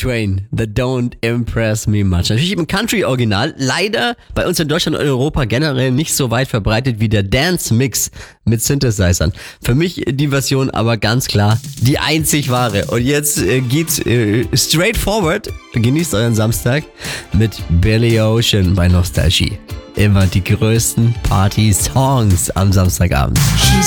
Train, The Don't Impress Me Much. Natürlich im Country-Original, leider bei uns in Deutschland und Europa generell nicht so weit verbreitet wie der Dance-Mix mit Synthesizern. Für mich die Version aber ganz klar die einzig wahre. Und jetzt geht's straight forward. Genießt euren Samstag mit Billy Ocean bei Nostalgie. Immer die größten Party-Songs am Samstagabend.